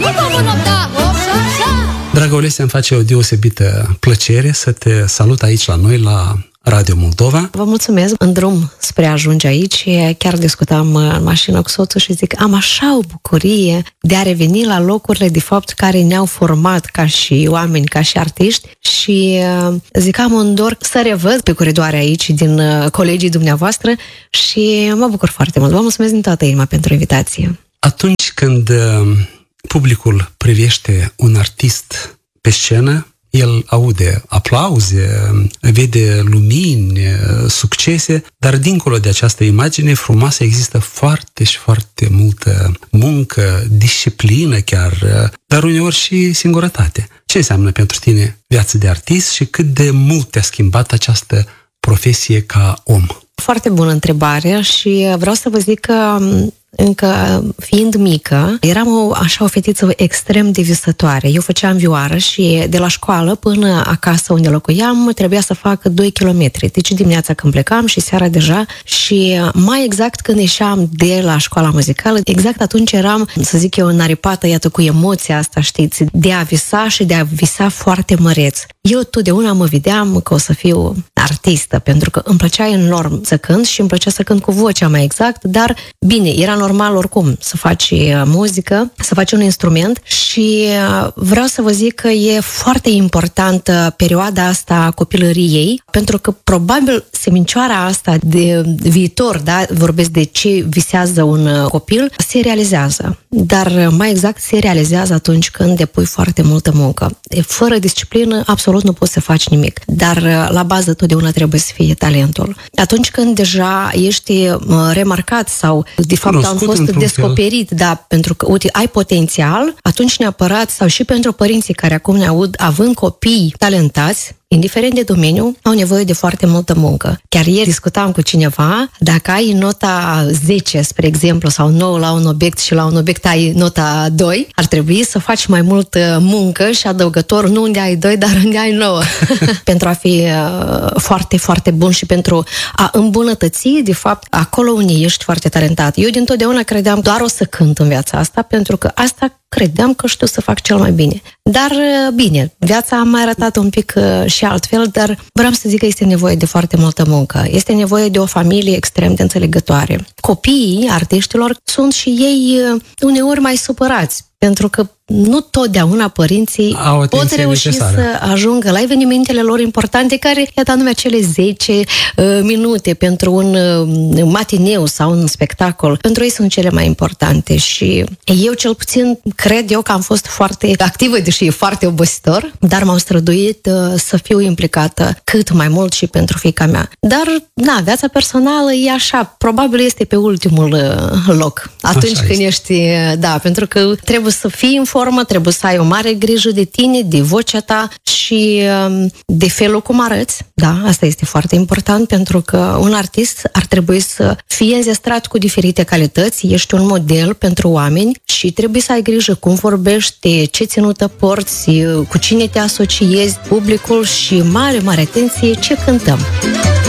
Dragă Olesia, îmi face o deosebită plăcere să te salut aici la noi, la Radio Moldova. Vă mulțumesc. În drum spre a ajunge aici, chiar discutam în mașină cu soțul și zic, am așa o bucurie de a reveni la locurile de fapt care ne-au format ca și oameni, ca și artiști și zic, am un dor să revăd pe coridoare aici din colegii dumneavoastră și mă bucur foarte mult. Vă mulțumesc din toată inima pentru invitație. Atunci când publicul privește un artist pe scenă, el aude aplauze, vede lumini, succese, dar dincolo de această imagine frumoasă există foarte și foarte multă muncă, disciplină chiar, dar uneori și singurătate. Ce înseamnă pentru tine viața de artist și cât de mult te-a schimbat această profesie ca om? Foarte bună întrebare și vreau să vă zic că încă fiind mică, eram o fetiță extrem de visătoare. Eu făceam vioară și de la școală până acasă unde locuiam trebuia să fac 2 kilometri. Deci dimineața când plecam și seara deja și mai exact când ieșeam de la școala muzicală, exact atunci eram, să zic eu, înaripată, iată, cu emoția asta, știți, de a visa și de a visa foarte măreț. Eu totdeauna mă vedeam că o să fiu artistă, pentru că îmi plăcea enorm să cânt și îmi plăcea să cânt cu vocea mai exact, dar bine, era normal oricum să faci muzică, să faci un instrument și vreau să vă zic că e foarte importantă perioada asta a copilăriei, pentru că probabil semincioara asta de viitor, da, vorbesc de ce visează un copil, se realizează. Dar mai exact se realizează atunci când depui foarte multă muncă. Fără disciplină, absolut nu poți să faci nimic. Dar la bază totdeauna trebuie să fie talentul. Atunci când deja ești remarcat sau de fapt am fost descoperit, da, pentru că, uite, ai potențial, atunci neapărat, sau și pentru părinții care acum ne aud, având copii talentați, indiferent de domeniu, au nevoie de foarte multă muncă. Chiar ieri discutam cu cineva, dacă ai nota 10, spre exemplu, sau 9 la un obiect și la un obiect ai nota 2, ar trebui să faci mai multă muncă și adăugător, nu unde ai 2, dar unde ai 9. Pentru a fi foarte, foarte bun și pentru a îmbunătăți, de fapt, acolo unde ești foarte talentat. Eu dintotdeauna credeam doar o să cânt în viața asta, pentru că asta credeam că știu să fac cel mai bine. Dar, bine, viața a mai arătat un pic și altfel, dar vreau să zic că este nevoie de foarte multă muncă. Este nevoie de o familie extrem de înțelegătoare. Copiii artiștilor sunt și ei uneori mai supărați, pentru că nu totdeauna părinții pot reuși necesară să ajungă la evenimentele lor importante, care, iată, anume acele 10 minute pentru un matineu sau un spectacol. Pentru ei sunt cele mai importante și eu cel puțin cred eu că am fost foarte activă, deși e foarte obositor, dar m-am străduit să fiu implicată cât mai mult și pentru fiica mea. Dar, da, viața personală e așa, probabil este pe ultimul loc. Atunci așa când ești, da, pentru că trebuie să fii în formă, trebuie să ai o mare grijă de tine, de vocea ta și de felul cum arăți. Da, asta este foarte important, pentru că un artist ar trebui să fie înzestrat cu diferite calități, ești un model pentru oameni și trebuie să ai grijă cum vorbești, ce ținută porți, cu cine te asociezi, publicul și mare, mare atenție ce cântăm.